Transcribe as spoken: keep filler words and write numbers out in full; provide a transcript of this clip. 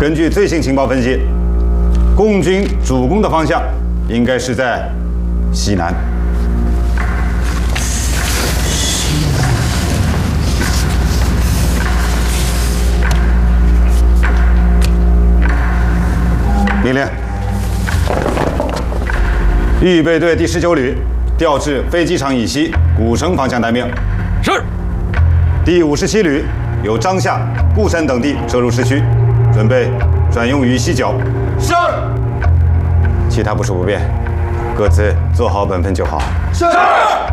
根据最新情报分析，共军主攻的方向应该是在西南。命令：预备队第十九旅调至飞机场以西古城方向待命。 是。 第五十七旅由张夏、固山等地撤入市区，准备转用于西角。 是。 其他部署不变，各自做好本分就好。 是。